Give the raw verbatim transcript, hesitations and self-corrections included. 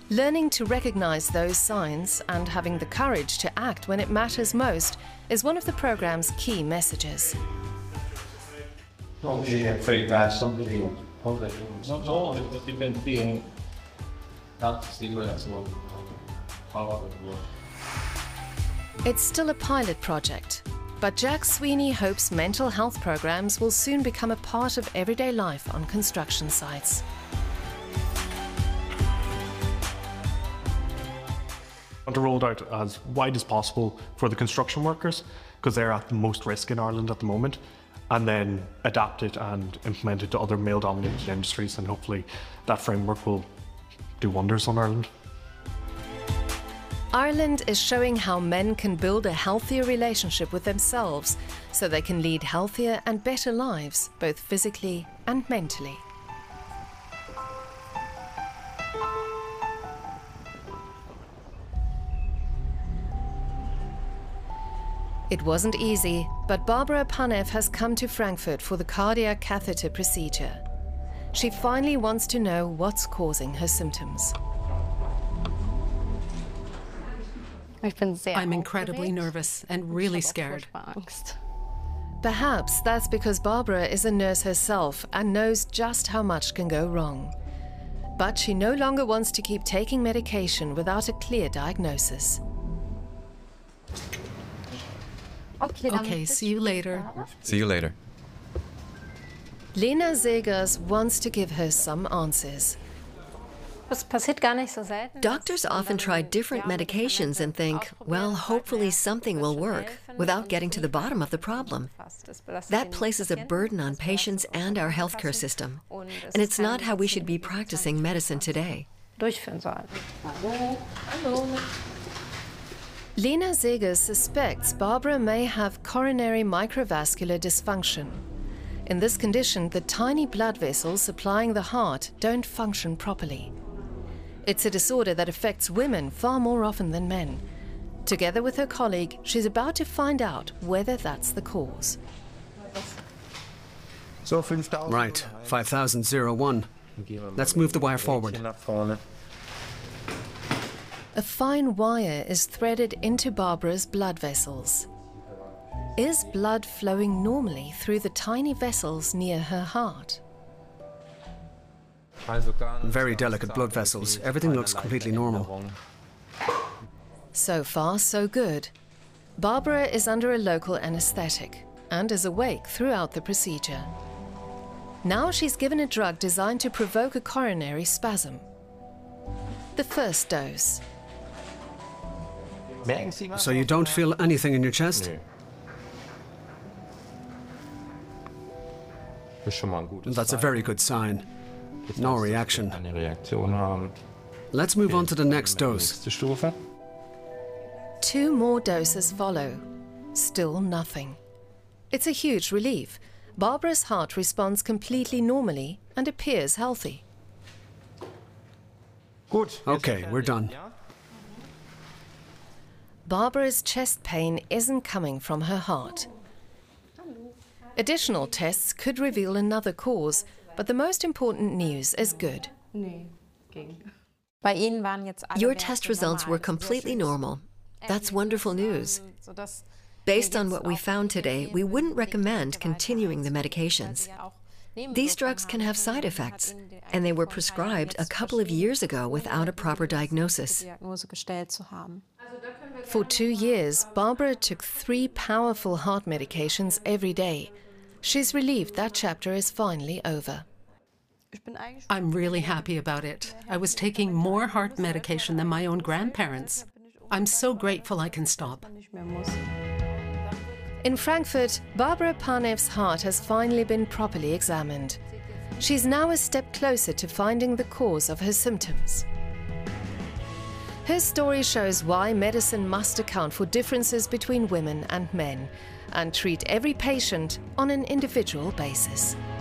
Learning to recognize those signs and having the courage to act when it matters most is one of the program's key messages. It's still a pilot project, but Jack Sweeney hopes mental health programs will soon become a part of everyday life on construction sites. I want to roll it out as wide as possible for the construction workers, because they're at the most risk in Ireland at the moment, and then adapt it and implement it to other male-dominated industries, and hopefully that framework will do wonders on Ireland. Ireland is showing how men can build a healthier relationship with themselves so they can lead healthier and better lives, both physically and mentally. It wasn't easy, but Barbara Panev has come to Frankfurt for the cardiac catheter procedure. She finally wants to know what's causing her symptoms. I'm incredibly nervous and really scared. Perhaps that's because Barbara is a nurse herself and knows just how much can go wrong. But she no longer wants to keep taking medication without a clear diagnosis. Okay, see you later. See you later. Lena Segers wants to give her some answers. Doctors often try different medications and think, well, hopefully something will work, without getting to the bottom of the problem. That places a burden on patients and our healthcare system, and it's not how we should be practicing medicine today. Lena Segers suspects Barbara may have coronary microvascular dysfunction. In this condition, the tiny blood vessels supplying the heart don't function properly. It's a disorder that affects women far more often than men. Together with her colleague, she's about to find out whether that's the cause. Right, five thousand oh one. Let's move the wire forward. A fine wire is threaded into Barbara's blood vessels. Is blood flowing normally through the tiny vessels near her heart? Very delicate blood vessels. Everything looks completely normal. So far, so good. Barbara is under a local anesthetic and is awake throughout the procedure. Now she's given a drug designed to provoke a coronary spasm. The first dose. So you don't feel anything in your chest? That's a very good sign. No reaction. Let's move on to the next dose. Two more doses follow. Still nothing. It's a huge relief. Barbara's heart responds completely normally and appears healthy. Okay, we're done. Barbara's chest pain isn't coming from her heart. Additional tests could reveal another cause, but the most important news is good. Your test results were completely normal. That's wonderful news. Based on what we found today, we wouldn't recommend continuing the medications. These drugs can have side effects, and they were prescribed a couple of years ago without a proper diagnosis. For two years, Barbara took three powerful heart medications every day. She's relieved that chapter is finally over. I'm really happy about it. I was taking more heart medication than my own grandparents. I'm so grateful I can stop. In Frankfurt, Barbara Panev's heart has finally been properly examined. She's now a step closer to finding the cause of her symptoms. Her story shows why medicine must account for differences between women and men and treat every patient on an individual basis.